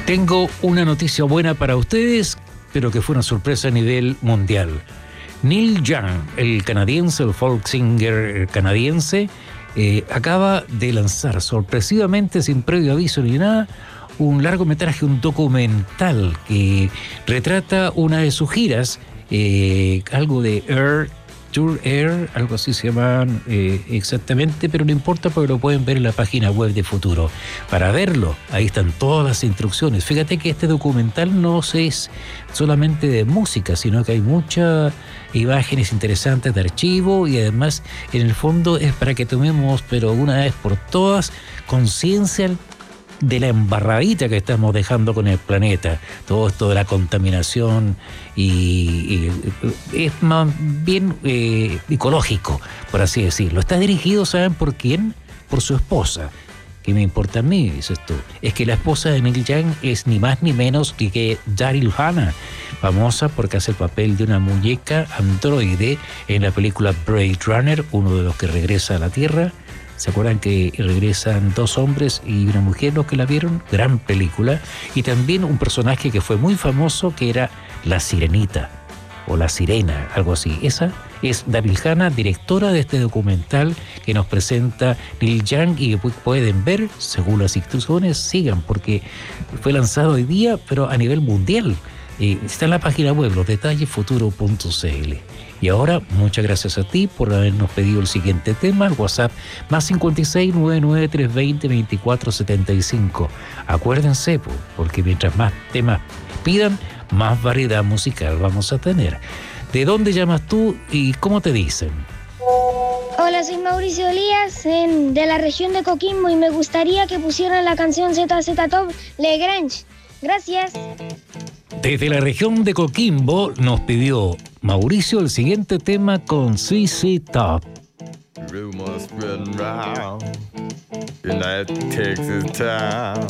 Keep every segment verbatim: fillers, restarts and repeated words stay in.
Tengo una noticia buena para ustedes, pero que fue una sorpresa a nivel mundial. Neil Young, el canadiense, el folk singer canadiense, eh, acaba de lanzar sorpresivamente, sin previo aviso ni nada, un largometraje, un documental que retrata una de sus giras, eh, algo de Air Tour Air, algo así se llaman eh, exactamente, pero no importa porque lo pueden ver en la página web de Futuro. Para verlo, ahí están todas las instrucciones. Fíjate que este documental no es solamente de música, sino que hay muchas imágenes interesantes de archivo y además, en el fondo, es para que tomemos, pero una vez por todas, conciencia de la embarradita que estamos dejando con el planeta, todo esto de la contaminación y, y es más bien eh, ecológico, por así decirlo. Está dirigido, ¿saben por quién? Por su esposa. ¿Qué me importa a mí? Dices tú. Es que la esposa de Neil Young es ni más ni menos que Daryl Hannah, famosa porque hace el papel de una muñeca androide en la película Blade Runner, uno de los que regresa a la Tierra. ¿Se acuerdan que regresan dos hombres y una mujer los que la vieron? Gran película. Y también un personaje que fue muy famoso, que era la Sirenita, o la Sirena, algo así. Esa es Daryl Hannah, directora de este documental que nos presenta Neil Young y que pueden ver, según las instrucciones, sigan, porque fue lanzado hoy día, pero a nivel mundial. Eh, está en la página web, los detalles futuro punto c l. Y ahora, muchas gracias a ti por habernos pedido el siguiente tema, el WhatsApp más cinco seis, nueve nueve tres dos cero, dos cuatro siete cinco. Acuérdense, porque mientras más temas pidan, más variedad musical vamos a tener. ¿De dónde llamas tú y cómo te dicen? Hola, soy Mauricio Elías, en, de la región de Coquimbo, y me gustaría que pusieran la canción Z Z Top, Le Grange. Gracias. Desde la región de Coquimbo nos pidió Mauricio el siguiente tema con Z Z Top. Rumors spreading round in that Texas town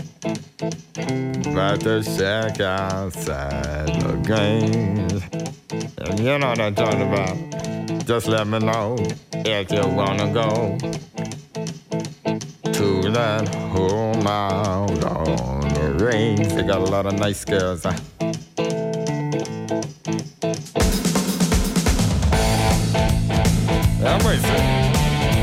about the shack outside the Grange. And you know what I'm talking about. Just let me know if you wanna go to that home out on the range. They got a lot of nice girls. Huh?